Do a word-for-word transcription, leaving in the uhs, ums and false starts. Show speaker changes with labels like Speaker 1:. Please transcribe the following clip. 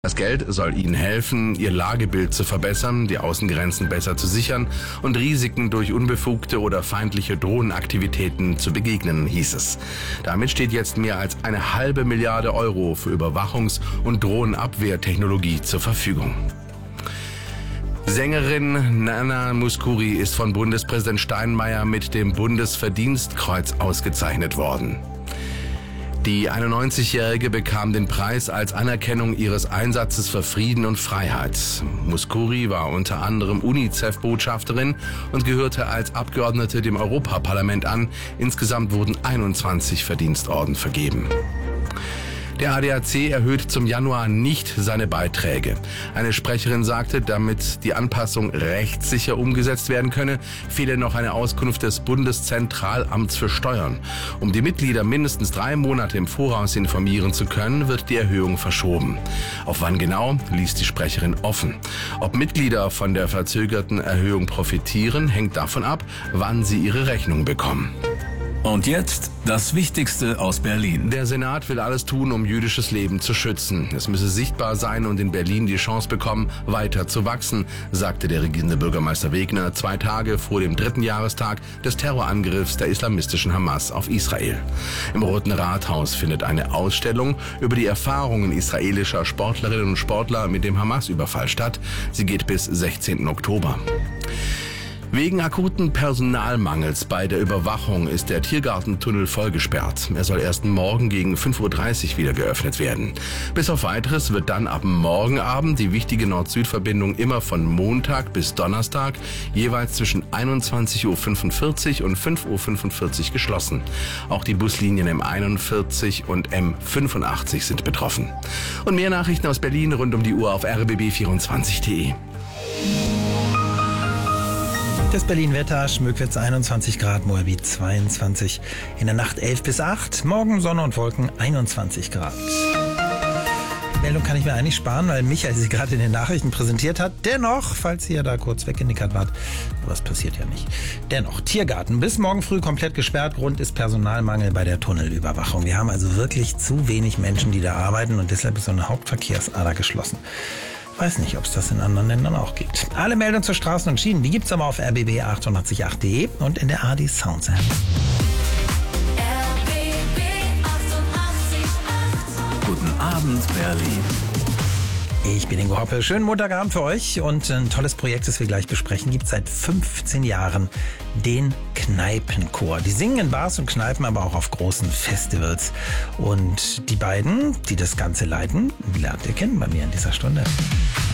Speaker 1: Das Geld soll ihnen helfen, ihr Lagebild zu verbessern, die Außengrenzen besser zu sichern und Risiken durch unbefugte oder feindliche Drohnenaktivitäten zu begegnen, hieß es. Damit steht jetzt mehr als eine halbe Milliarde Euro für Überwachungs- und Drohnenabwehrtechnologie zur Verfügung. Sängerin Nana Mouskouri ist von Bundespräsident Steinmeier mit dem Bundesverdienstkreuz ausgezeichnet worden. Die einundneunzigjährige bekam den Preis als Anerkennung ihres Einsatzes für Frieden und Freiheit. Mouskouri war unter anderem UNICEF-Botschafterin und gehörte als Abgeordnete dem Europaparlament an. Insgesamt wurden einundzwanzig Verdienstorden vergeben. Der A D A C erhöht zum Januar nicht seine Beiträge. Eine Sprecherin sagte, damit die Anpassung rechtssicher umgesetzt werden könne, fehle noch eine Auskunft des Bundeszentralamts für Steuern. Um die Mitglieder mindestens drei Monate im Voraus informieren zu können, wird die Erhöhung verschoben. Auf wann genau, ließ die Sprecherin offen. Ob Mitglieder von der verzögerten Erhöhung profitieren, hängt davon ab, wann sie ihre Rechnung bekommen.
Speaker 2: Und jetzt das Wichtigste aus Berlin.
Speaker 1: Der Senat will alles tun, um jüdisches Leben zu schützen. Es müsse sichtbar sein und in Berlin die Chance bekommen, weiter zu wachsen, sagte der regierende Bürgermeister Wegner zwei Tage vor dem dritten Jahrestag des Terrorangriffs der islamistischen Hamas auf Israel. Im Roten Rathaus findet eine Ausstellung über die Erfahrungen israelischer Sportlerinnen und Sportler mit dem Hamas-Überfall statt. Sie geht bis sechzehnten Oktober. Wegen akuten Personalmangels bei der Überwachung ist der Tiergartentunnel vollgesperrt. Er soll erst morgen gegen fünf Uhr dreißig wieder geöffnet werden. Bis auf Weiteres wird dann ab morgen Abend die wichtige Nord-Süd-Verbindung immer von Montag bis Donnerstag jeweils zwischen einundzwanzig Uhr fünfundvierzig und fünf Uhr fünfundvierzig geschlossen. Auch die Buslinien M einundvierzig und M fünfundachtzig sind betroffen. Und mehr Nachrichten aus Berlin rund um die Uhr auf r b b vierundzwanzig punkt de.
Speaker 3: Das Berlin-Wetter, Schmöckwitz einundzwanzig Grad, Moabit zweiundzwanzig, in der Nacht elf bis acht, morgen Sonne und Wolken einundzwanzig Grad. Die Meldung kann ich mir eigentlich sparen, weil Michael sie gerade in den Nachrichten präsentiert hat. Dennoch, falls ihr da kurz weggenickert wart, was passiert ja nicht. Dennoch, Tiergarten bis morgen früh komplett gesperrt. Grund ist Personalmangel bei der Tunnelüberwachung. Wir haben also wirklich zu wenig Menschen, die da arbeiten und deshalb ist so eine Hauptverkehrsader geschlossen. Weiß nicht, ob es das in anderen Ländern auch gibt. Alle Meldungen zur Straßen und Schienen, die gibt's aber auf r b b achtundachtzig Punkt acht punkt de und in der A D Sounds App.
Speaker 2: Guten Abend, Berlin.
Speaker 3: Ich bin Ingo Hoppe. Schönen Montagabend für euch und ein tolles Projekt, das wir gleich besprechen, gibt seit fünfzehn Jahren den Kneipenchor. Die singen in Bars und Kneipen, aber auch auf großen Festivals. Und die beiden, die das Ganze leiten, lernt ihr kennen bei mir in dieser Stunde.